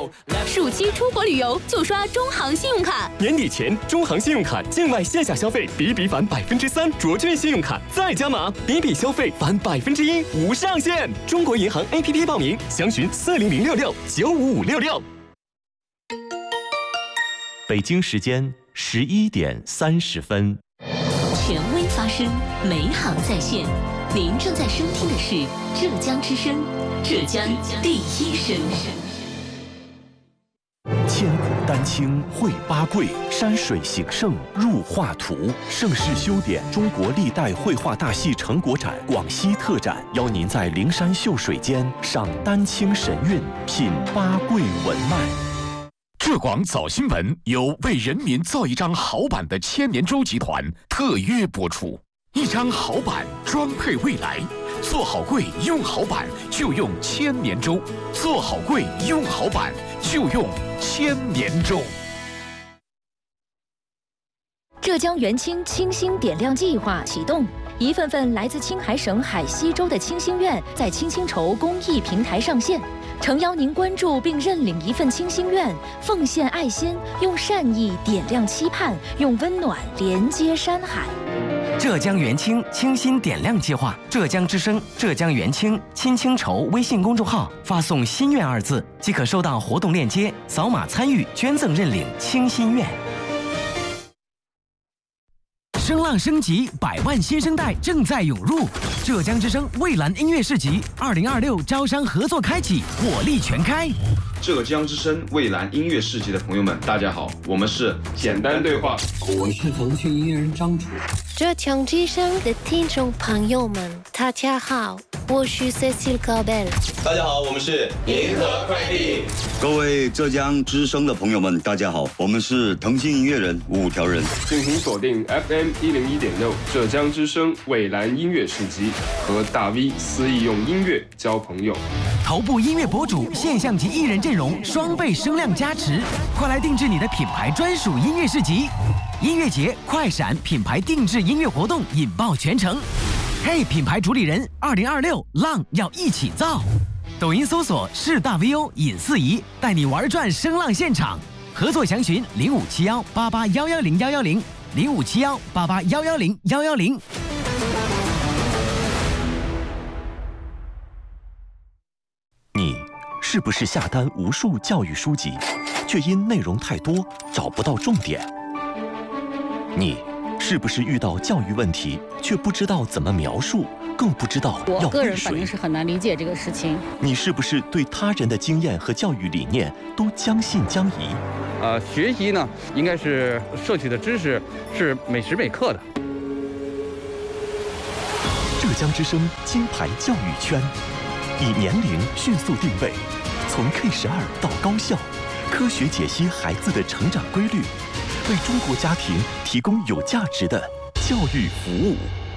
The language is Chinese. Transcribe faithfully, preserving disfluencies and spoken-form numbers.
暑期出国旅游就刷中行信用卡。 年底前，中行信用卡境外线下消费比比返百分之三，卓俊信用卡再加码，比比消费返百分之一，无上限。中国银行 A P P 报名，详询四零零六六九五五六六。 北京时间十一点三十分。 权威发声，美好在线。您正在收听的是浙江之声，浙江第一声。 千古丹青绘八桂，山水形胜入画图。盛世修典中国历代绘画大戏成果展广西特展，邀您在灵山秀水间赏丹青神韵，品八桂文脉。 浙广早新闻由为人民造一张好版的千年舟集团特约播出。一张好版装配未来，做好柜用好版就用千年舟，做好柜用好版就用千年舟。 浙江元清清新点亮计划启动，一份份来自青海省海西州的清心愿在青青筹公益平台上线。诚邀您关注并认领一份清心愿，奉献爱心，用善意点亮期盼，用温暖连接山海。 浙江元清清新点亮计划，浙江之声、浙江元清青青筹微信公众号发送“心愿”二字，即可收到活动链接，扫码参与捐赠认领清心愿。声浪升级，百万新生代正在涌入。浙江之声蔚蓝音乐市集二零二六招商合作开启，火力全开。 浙江之声蔚蓝音乐市集的朋友们，大家好，我们是简单对话， 我是腾讯音乐人张楚。 浙江之声的听众朋友们，大家好，我是 Cecile Gabel。 大家好，我们是银河快递。 各位浙江之声的朋友们，大家好，我们是腾讯音乐人五条人。 敬请锁定 F M 一零一点六浙江之声蔚蓝音乐市集，和大 V 肆意用音乐交朋友。 头部音乐博主现象级艺人阵容双倍声量加持，快来定制你的品牌专属音乐市集。音乐节快闪品牌定制音乐活动引爆全城。嘿，品牌主理人，二零二六浪要一起造。抖音搜索是大 V O 尹四仪，带你玩转声浪现场。合作详询零五七幺八八幺幺零幺幺零零五七幺八八幺幺零幺幺零。 你是不是下单无数教育书籍，却因内容太多找不到重点？你是不是遇到教育问题，却不知道怎么描述，更不知道要我个人反正是很难理解这个事情。 你是不是对他人的经验和教育理念都将信将疑？ 呃，学习呢，应该是摄取的知识是每时每刻的。 浙江之声金牌教育圈，以年龄迅速定位，从 K 十二到高校，科学解析孩子的成长规律，为中国家庭提供有价值的教育服务。